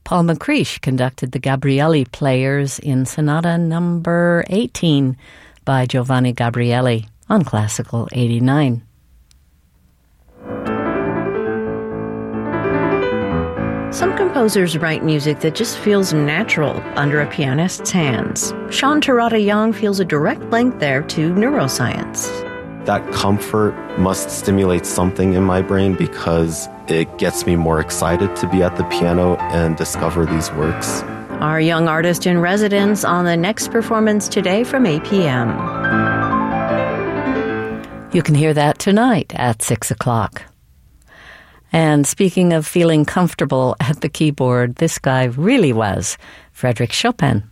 Paul McCreish conducted the Gabrielli Players in Sonata number 18 by Giovanni Gabrielli on Classical 89. Some composers write music that just feels natural under a pianist's hands. Sean Terada Young feels a direct link there to neuroscience. That comfort must stimulate something in my brain because it gets me more excited to be at the piano and discover these works. Our young artist in residence on the next performance today from 8 p.m. You can hear that tonight at 6 o'clock. And speaking of feeling comfortable at the keyboard, this guy really was Frédéric Chopin.